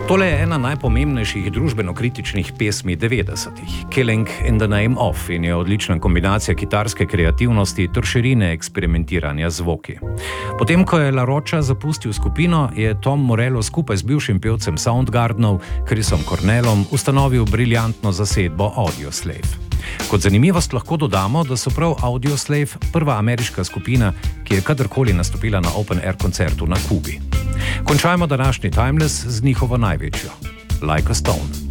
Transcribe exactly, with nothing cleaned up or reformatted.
Tole je ena najpomembnejših družbeno-kritičnih pesmi devetdesetih. Killing in the Name of in je odlična kombinacija kitarske kreativnosti ter širine eksperimentiranja z zvoki. Potem, ko je La Rocha zapustil skupino, je Tom Morello skupaj z bivšim pevcem Soundgardenov, Chrisom Cornellom, ustanovil briljantno zasedbo Audioslave. Kot zanimivost lahko dodamo, da so prav Audioslave prva ameriška skupina, ki je kadarkoli nastopila na open air koncertu na Kubi. Končajmo današnji Timeless z njihovo največjo, Like a Stone.